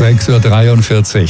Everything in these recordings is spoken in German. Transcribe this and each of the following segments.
6:43 Uhr.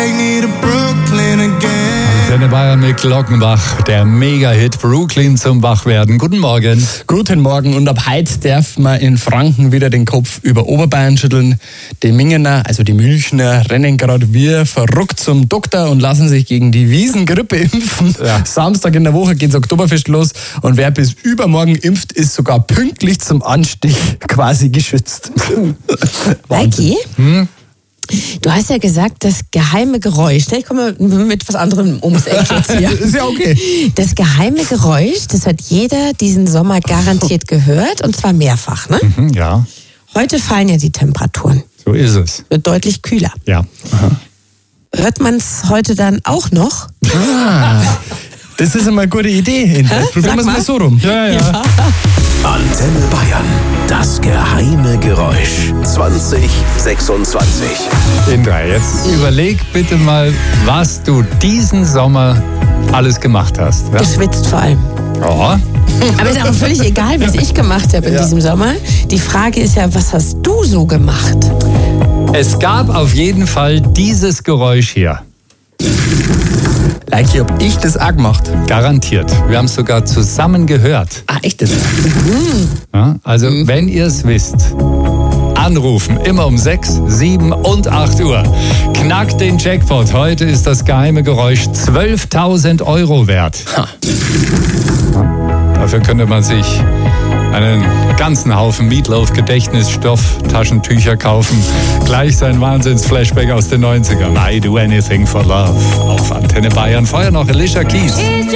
Antenne Bayern mit Glockenbach, der Mega-Hit Brooklyn zum Wachwerden. Guten Morgen. Guten Morgen, und ab heute darf man in Franken wieder den Kopf über Oberbayern schütteln. Die Mingener, also die Münchner, rennen gerade wie verrückt zum Doktor und lassen sich gegen die Wiesengrippe impfen. Ja. Samstag in der Woche geht's Oktoberfest los, und wer bis übermorgen impft, ist sogar pünktlich zum Anstich quasi geschützt. Heiki? Du hast ja gesagt, das geheime Geräusch, ich komme mit was anderem ums Eck jetzt hier. Ist ja okay. Das geheime Geräusch, das hat jeder diesen Sommer garantiert gehört, und zwar mehrfach, ne? Ja. Heute fallen ja die Temperaturen. So ist es. Wird deutlich kühler. Ja. Aha. Hört man es heute dann auch noch? Das ist immer eine gute Idee. Probieren wir es mal so rum. Ja. Antenne Bayern, das geheime Geräusch 2026. Indra, jetzt überleg bitte mal, was du diesen Sommer alles gemacht hast. Ja? Geschwitzt vor allem. Ja. Aber ist auch völlig egal, was ich gemacht habe in diesem Sommer. Die Frage ist ja, was hast du so gemacht? Es gab auf jeden Fall dieses Geräusch hier. Like, ob ich das auch gemacht. Garantiert. Wir haben es sogar zusammen gehört. Ah, echt das? Ja, also, wenn ihr es wisst, anrufen. Immer um 6, 7 und 8 Uhr. Knackt den Jackpot. Heute ist das geheime Geräusch 12.000 Euro wert. Ja, dafür könnte man sich einen ganzen Haufen Meatloaf-Gedächtnisstoff, Taschentücher kaufen. Gleich sein Wahnsinns-Flashback aus den 90ern. I do anything for love. Auf Antenne Bayern. Vorher noch Alicia Keys.